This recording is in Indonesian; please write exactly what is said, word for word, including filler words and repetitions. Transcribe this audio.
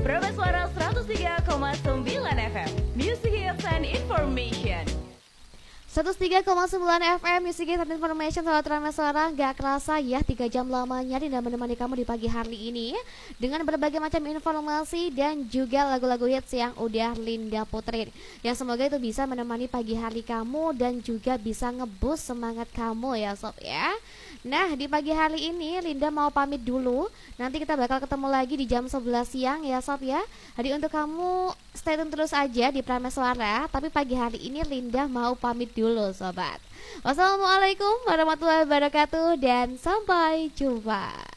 Suara seratus tiga koma sembilan F M, Music Hits and Information. seratus tiga koma sembilan F M Music Hits and Information. Sahabat Suara, gak kerasa ya tiga jam lamanya Dinda menemani kamu di pagi hari ini dengan berbagai macam informasi dan juga lagu-lagu hits yang udah Linda puterin, yang semoga itu bisa menemani pagi hari kamu dan juga bisa ngeboost semangat kamu ya sob ya. Nah, di pagi hari ini Linda mau pamit dulu. Nanti kita bakal ketemu lagi di jam sebelas siang ya sob ya. Jadi untuk kamu stay tune terus aja di Prime Suara. Tapi pagi hari ini Linda mau pamit dulu sobat. Wassalamualaikum warahmatullahi wabarakatuh dan sampai jumpa.